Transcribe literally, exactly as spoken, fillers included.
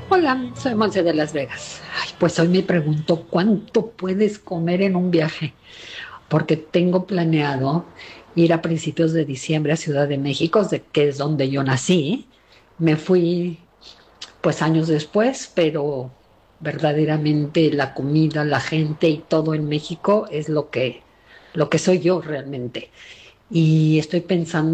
Hola, soy Monse de Las Vegas. Ay, pues hoy me pregunto cuánto puedes comer en un viaje, porque tengo planeado ir a principios de diciembre a Ciudad de México, de- que es donde yo nací. Me fui pues años después, pero verdaderamente la comida, la gente y todo en México es lo que, lo que soy yo realmente. Y estoy pensando